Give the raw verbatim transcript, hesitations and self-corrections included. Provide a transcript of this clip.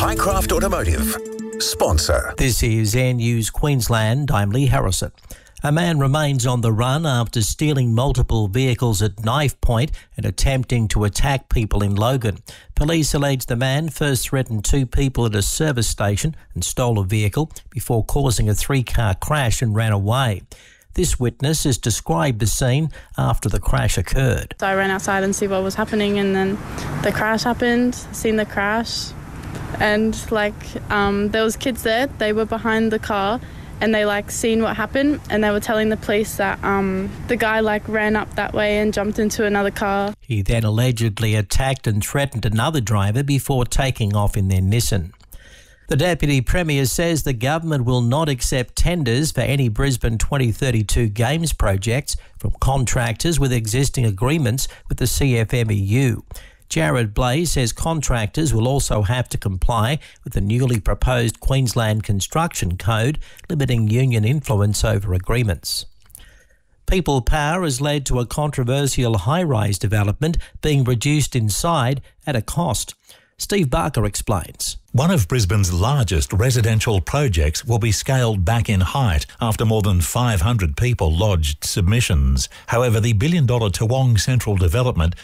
Mycroft Automotive, sponsor. This is Air News Queensland. I'm Lee Harrison. A man remains on the run after stealing multiple vehicles at knife point and attempting to attack people in Logan. Police allege the man first threatened two people at a service station and stole a vehicle before causing a three-car crash and ran away. This witness has described the scene after the crash occurred. So I ran outside and see what was happening, and then the crash happened, seen the crash, and like um, there was kids there, they were behind the car, and they like seen what happened, and they were telling the police that um, the guy like ran up that way and jumped into another car. He then allegedly attacked and threatened another driver before taking off in their Nissan. The Deputy Premier says the government will not accept tenders for any Brisbane twenty thirty-two Games projects from contractors with existing agreements with the C F M E U. Jared Blay says contractors will also have to comply with the newly proposed Queensland Construction Code, limiting union influence over agreements. People power has led to a controversial high-rise development being reduced inside at a cost. Steve Barker explains. One of Brisbane's largest residential projects will be scaled back in height after more than five hundred people lodged submissions. However, the billion-dollar Toowong Central development